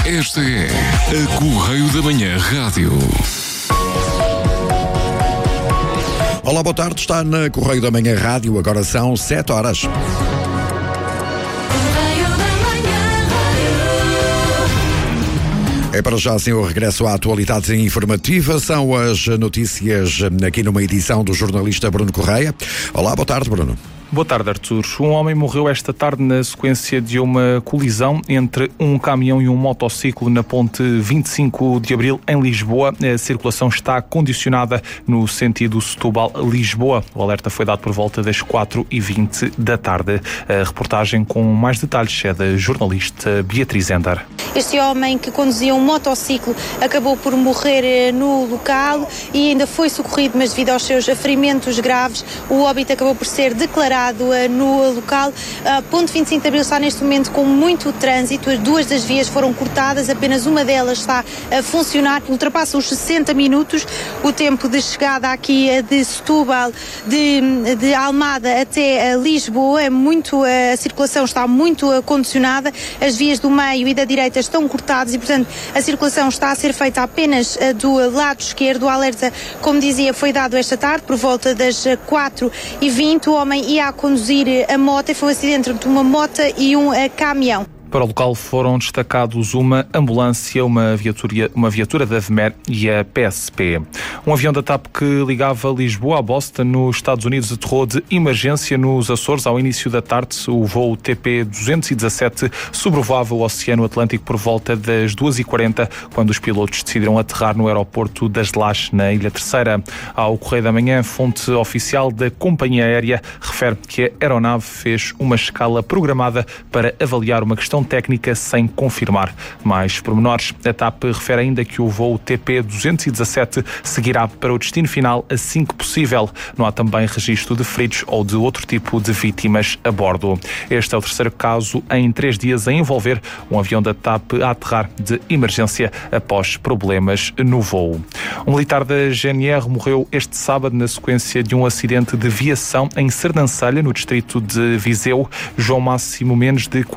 Esta é a Correio da Manhã Rádio. Olá, boa tarde. Está na Correio da Manhã Rádio. Agora são 7 horas. É para já assim o regresso à atualidade informativa. São as notícias aqui numa edição do jornalista Bruno Correia. Olá, boa tarde, Bruno. Boa tarde, Artur. Um homem morreu esta tarde na sequência de uma colisão entre um caminhão e um motociclo na ponte 25 de Abril, em Lisboa. A circulação está condicionada no sentido Setúbal-Lisboa. O alerta foi dado por volta das 4h20 da tarde. A reportagem com mais detalhes é da jornalista Beatriz Ender. Este homem que conduzia um motociclo acabou por morrer no local e ainda foi socorrido, mas devido aos seus ferimentos graves, o óbito acabou por ser declarado no local. A ponte 25 de Abril está neste momento com muito trânsito. As duas das vias foram cortadas, apenas uma delas está a funcionar. Ultrapassa os 60 minutos o tempo de chegada aqui de Setúbal, de Almada até Lisboa. A circulação está muito condicionada. As vias do meio e da direita estão cortadas e, portanto, a circulação está a ser feita apenas do lado esquerdo. O alerta, como dizia, foi dado esta tarde por volta das 4h20. O homem ia a conduzir a moto e foi um acidente entre uma moto e um caminhão. Para o local foram destacados uma ambulância, uma viatura da VMER e a PSP. Um avião da TAP que ligava Lisboa a Boston, nos Estados Unidos, aterrou de emergência nos Açores ao início da tarde. O voo TP-217 sobrevoava o Oceano Atlântico por volta das 2h40, quando os pilotos decidiram aterrar no aeroporto das Lajes, na Ilha Terceira. Ao Correio da Manhã, fonte oficial da companhia aérea refere que a aeronave fez uma escala programada para avaliar uma questão técnica sem confirmar mais pormenores. A TAP refere ainda que o voo TP-217 seguirá para o destino final assim que possível. Não há também registro de feridos ou de outro tipo de vítimas a bordo. Este é o terceiro caso em 3 dias a envolver um avião da TAP a aterrar de emergência após problemas no voo. Um militar da GNR morreu este sábado na sequência de um acidente de viação em Sernancelha, no distrito de Viseu. João Máximo Mendes, de